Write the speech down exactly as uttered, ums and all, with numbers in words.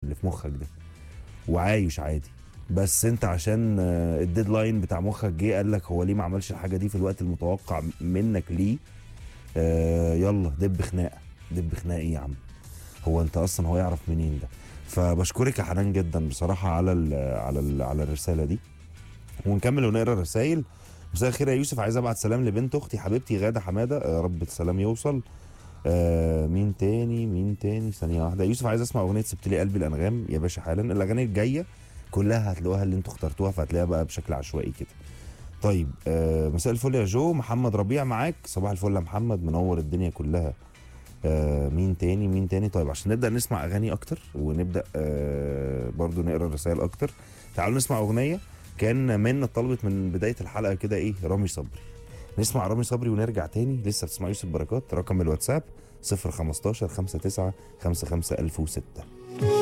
اللي في مخك ده وعايش عادي، بس انت عشان آه، الديدلاين بتاع مخك جه قال لك هو ليه ما عملش الحاجه دي في الوقت المتوقع منك ليه. آه يلا دب خناقه، دب خناقه ايه يا عم؟ هو انت اصلا هو يعرف منين ده؟ فبشكرك يا حنان جدا بصراحه على ال على ال على الرساله دي، ونكمل ونقرا الرسايل. مساء الخير يا يوسف، عايز ابعت سلام لبنت اختي حبيبتي غاده حماده، يا رب السلام يوصل. آه مين تاني مين تاني ثانيه واحده. يوسف عايز اسمع اغنيه سبت لي قلبي الانغام يا باشا حالا. الاغاني الجايه كلها هتلاقوها اللي انتوا اخترتوها، فهتلاقيها بقى بشكل عشوائي كده. طيب آه مساء الفل يا جو، محمد ربيع معاك، صباح الفل يا محمد منور الدنيا كلها. آه مين تاني مين تاني طيب عشان نبدا نسمع اغاني اكتر ونبدا آه برضو نقرا الرسائل اكتر، تعالوا نسمع اغنيه كان منى طلبت من بدايه الحلقه كده، ايه رامي صبري. نسمع رامي صبري ونرجع تاني. لسه بتسمع يوسف بركات، رقم الواتساب صفر خمستاشر خمسة تسعة خمسة خمسة ألف وستة.